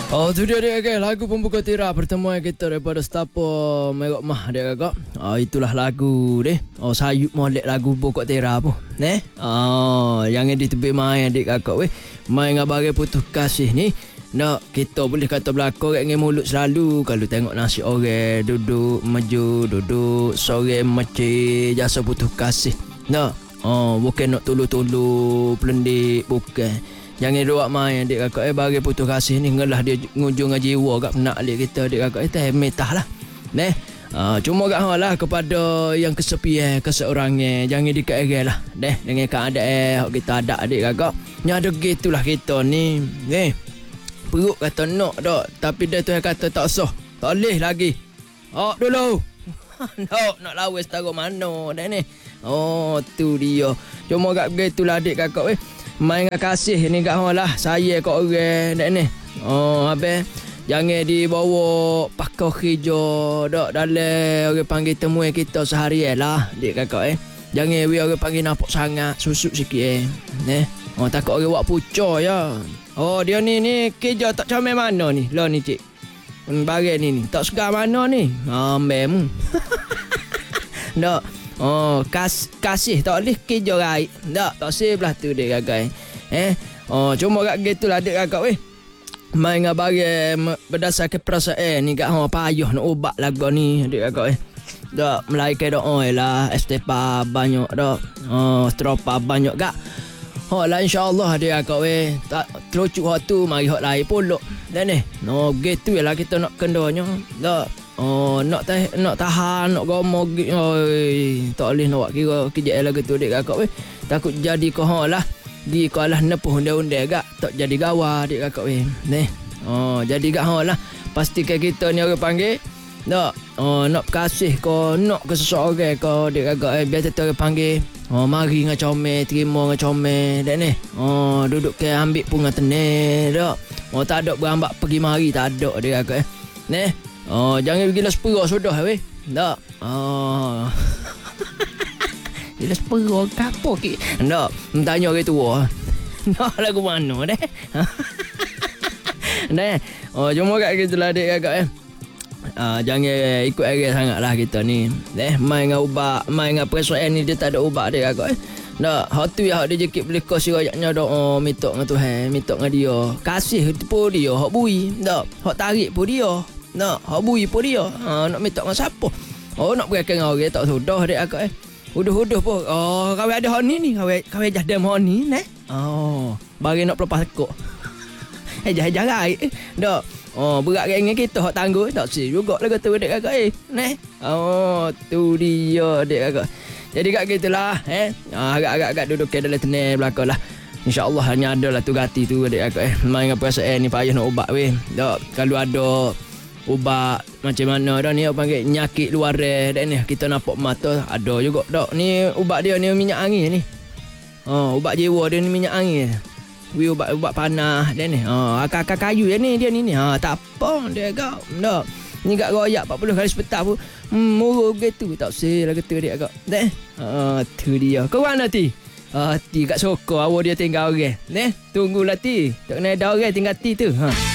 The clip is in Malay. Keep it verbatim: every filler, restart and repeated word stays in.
Oh, tu dia dia okay. Lagu pembuka tira pertemuan kita daripada Stapo Merok Mah dia kakak. Oh, itulah lagu deh. Oh, sayup molek lagu pembuka tira apa. Neh. Oh, yang di tepi main adik kakak weh. Main ngabari putus kasih ni. Nak kita boleh kata belakang kat dengan mulut selalu kalau tengok nasi orang duduk maju duduk sore macam jasa putus kasih. Nak. Oh, bukan nak tulu-tulu pelendik bukan. Jangan ruak main adik kakak eh bagi putus kasih ni ngelah dia ngujung jiwa kat penak alik kita adik kakak itu eh metah lah. Neh. Uh, cuma kat hang lah kepada yang kesepian keseorangnya jangan dikaerai lah. Deh dengan keadaan hak kita ada adik kakak. Nya ada gitulah kita ni. Eh. Perut kata nak dak tapi dia tu kata tak sah. Tak boleh lagi. Oh dulu. Nak nak lawas taruh mana dah ni. Oh tu dia. Cuma kat begitulah adik kakak eh. Main dengan kasih ni kat hang lah. Saya kat orang dak ni. Oh habis jangan dibawa pakau hijau dak dalam orang panggil temuan kita seharian lah dik kakak eh. Jangan we orang panggil nampak sangat susuk sikit eh. Eh. Oh takut orang buat pucuk ya. Oh dia ni ni kerja tak comel mana ni. Lah ni cik. Barang ni ni tak segar mana ni. Amem. Dak. Oh, kas, kasih tak boleh kerja raik. Tak, tak sebelah tu dia kakak. Eh, oh, cuma kat gitulah adik kakak weh. Main dengan barang berdasarkan perasaan ni kat hang payah nak ubat lagu ni adik kakak eh. Tak, melainkan doa lah, estepa banyak dak. Oh, stropa banyak gak. Oh lah insya-Allah adik kakak weh. Tak terucuk hak tu mari hak lain pulak. Dan ni, no gitu lah kita nak kendanya. Tak. Oh, nak tah nak tahan, nak gomo. Oi, tak boleh nak buat kira kejap lagu tu dek kakak weh. Takut jadi kau hang lah. Di kau lah nepuh undang-undang gak. Tak jadi gawa dek kakak weh. Neh. Oh, jadi gak hang lah. Pastikan kita ni orang panggil. Tak. Oh, nak kasih kau, nak ke seseorang kau dek kakak eh. Biar tetap orang panggil. Oh, mari dengan comel, terima dengan comel. Dek ni. Oh, duduk ke ambil pun dengan tenang. Tak. Oh, tak ada berambak pergi mari. Tak ada dek kakak eh. Neh. Oh, jangan gila sepera sudah weh. Tak. Oh. Gila sepera kapo ki. Tak. Tanya orang tua. Nak lagu mana deh. Deh. Oh, cuma kat gitulah adik kakak eh. Ah, jangan ikut arah sangatlah kita ni. Deh, main dengan ubat, main dengan perasaan ni dia tak ada ubat adik kakak eh. Tak. Hak tu ya hak dia jekit boleh kau sirayaknya doa minta dengan Tuhan, minta dengan dia. Kasih pun dia, hak bui. Tak. Hak tarik pun dia. Nak hak bui pun dia. Ha, nak minta dengan siapa? Oh nak berakan dengan orang tak sudah adik akak eh. Huduh-huduh pun. Oh kau ada hak ni ni. Kau kau jah dem hak ni neh. Oh bagi nak pelepas kok. Eh jah-jah raik. Dak. Oh berat dengan kita hak tangguh tak si juga lah kata adik akak eh. Neh. Oh tu dia adik akak. Jadi kat gitulah eh. Ha, agak-agak duduk ke dalam tenang belakang lah. InsyaAllah hanya ada lah tu gati tu adik akak eh. Main dengan perasaan ni payah nak ubat weh. Dak kalau ada ubat macam mana dah ni panggil nyakit luar dah ni kita nampak mata ada juga dak ni ubat dia ni minyak angin ni. Oh ubat jiwa dia ni minyak angin. Wi ubat ubat panah dah ni. Ha akak-akak kayu dia ni dia ni ni. Ha tak apa dia gak dak. Ni gak royak empat puluh kali sepetah pun. Hmm murah gitu tak selah gitu dia agak. Dah. Ha tu dia. Kau mana ti? Ha ti kat soko awak dia tinggal orang. Neh tunggulah ti. Tak kena ada orang tinggal ti tu. Ha.